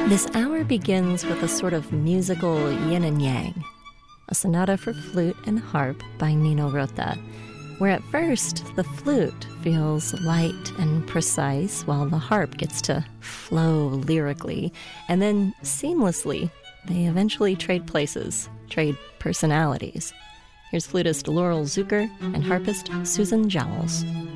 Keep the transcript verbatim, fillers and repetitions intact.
This hour begins with a sort of musical yin and yang, a sonata for flute and harp by Nino Rota, where at first the flute feels light and precise while the harp gets to flow lyrically, and then seamlessly they eventually trade places, trade personalities. Here's flutist Laurel Zucker and harpist Susan Jowls.